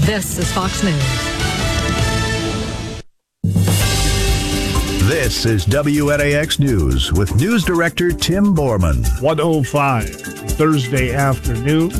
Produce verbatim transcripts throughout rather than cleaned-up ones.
This is Fox News. This is W N A X News with News Director Tim Borman. one oh five, Thursday afternoon.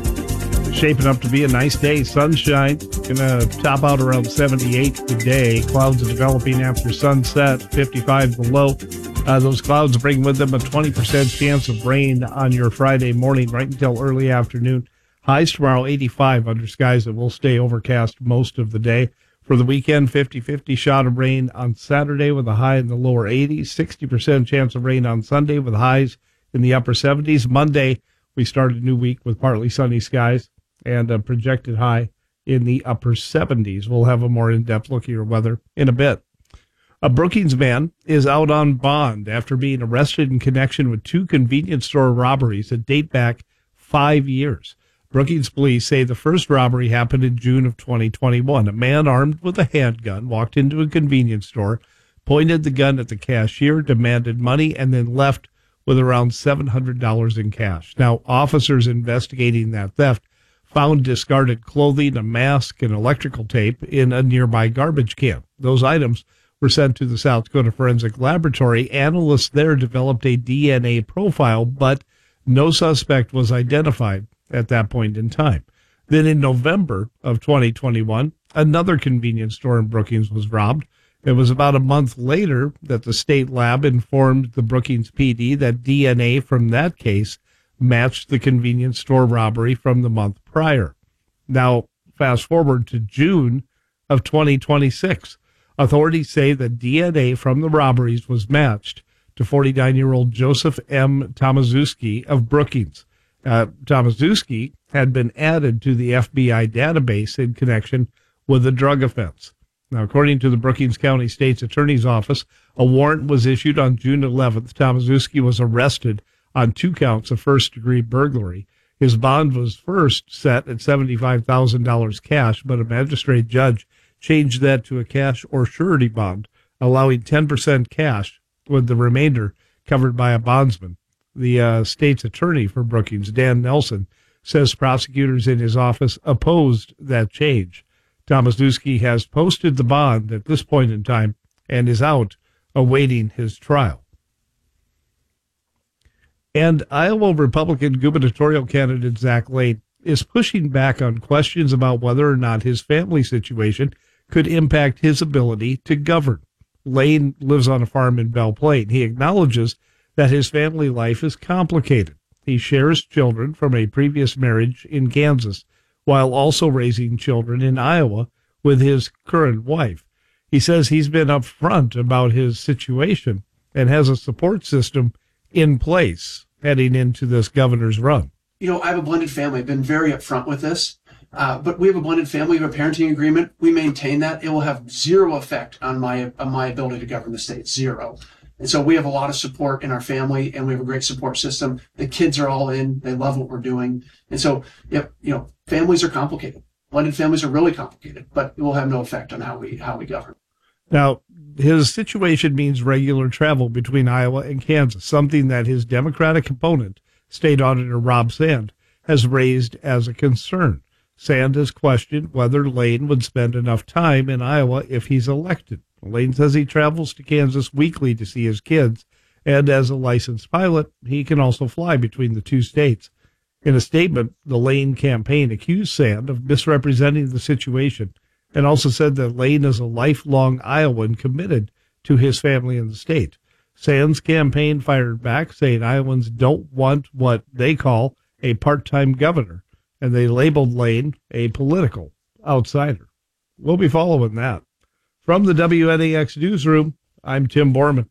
Shaping up to be a nice day. Sunshine. Going to top out around seventy-eight today. Clouds are developing after sunset. fifty-five below. Uh, those clouds bring with them a twenty percent chance of rain on your Friday morning right until early afternoon. Highs tomorrow, eighty-five under skies that will stay overcast most of the day. For the weekend, fifty-fifty shot of rain on Saturday with a high in the lower eighties. sixty percent chance of rain on Sunday with highs in the upper seventies. Monday, we start a new week with partly sunny skies and a projected high in the upper seventies. We'll have a more in-depth look at your weather in a bit. A Brookings man is out on bond after being arrested in connection with two convenience store robberies that date back five years. Brookings police say the first robbery happened in June of twenty twenty-one. A man armed with a handgun walked into a convenience store, pointed the gun at the cashier, demanded money, and then left with around seven hundred dollars in cash. Now, officers investigating that theft found discarded clothing, a mask, and electrical tape in a nearby garbage can. Those items were sent to the South Dakota Forensic Laboratory. Analysts there developed a D N A profile, but no suspect was identified at that point in time. Then in November of twenty twenty-one, another convenience store in Brookings was robbed. It was about a month later that the state lab informed the Brookings P D that D N A from that case matched the convenience store robbery from the month prior. Now, fast forward to June of twenty twenty-six. Authorities say that D N A from the robberies was matched to forty-nine-year-old Joseph M. Tomaszewski of Brookings. Uh, Tomaszewski had been added to the F B I database in connection with a drug offense. Now, according to the Brookings County State's Attorney's Office, a warrant was issued on June eleventh. Tomaszewski was arrested on two counts of first-degree burglary. His bond was first set at seventy-five thousand dollars cash, but a magistrate judge changed that to a cash or surety bond, allowing ten percent cash with the remainder covered by a bondsman. The uh, state's attorney for Brookings, Dan Nelson, says prosecutors in his office opposed that change. Tomaszewski has posted the bond at this point in time and is out awaiting his trial. And Iowa Republican gubernatorial candidate Zach Lane is pushing back on questions about whether or not his family situation could impact his ability to govern. Lane lives on a farm in Belle Plaine. He acknowledges that his family life is complicated. He shares children from a previous marriage in Kansas, while also raising children in Iowa with his current wife. He says he's been upfront about his situation and has a support system in place heading into this governor's run. You know, I have a blended family. I've been very upfront with this, uh, but we have a blended family. We have a parenting agreement. We maintain that. It will have zero effect on my on my ability to govern the state, zero. And so we have a lot of support in our family, and we have a great support system. The kids are all in. They love what we're doing. And so, yep, you know, families are complicated. Blended families are really complicated, but it will have no effect on how we how we govern. Now, his situation means regular travel between Iowa and Kansas, something that his Democratic opponent, State Auditor Rob Sand, has raised as a concern. Sand has questioned whether Lane would spend enough time in Iowa if he's elected. Lane says he travels to Kansas weekly to see his kids, and as a licensed pilot, he can also fly between the two states. In a statement, the Lane campaign accused Sand of misrepresenting the situation and also said that Lane is a lifelong Iowan committed to his family in the state. Sand's campaign fired back, saying Iowans don't want what they call a part-time governor, and they labeled Lane a political outsider. We'll be following that. From the W N A X newsroom, I'm Tim Borman.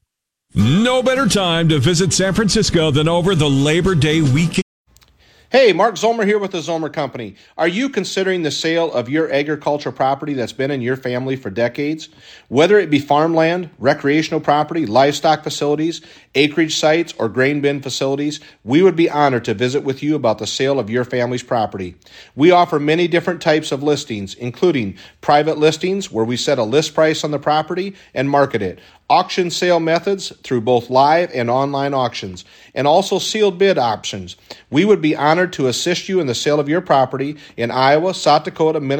No better time to visit San Francisco than over the Labor Day weekend. Hey, Mark Zomer here with the Zomer Company. Are you considering the sale of your agricultural property that's been in your family for decades? Whether it be farmland, recreational property, livestock facilities, acreage sites, or grain bin facilities, we would be honored to visit with you about the sale of your family's property. We offer many different types of listings, including private listings where we set a list price on the property and market it, auction sale methods through both live and online auctions, and also sealed bid options. We would be honored to assist you in the sale of your property in Iowa, South Dakota, Minnesota,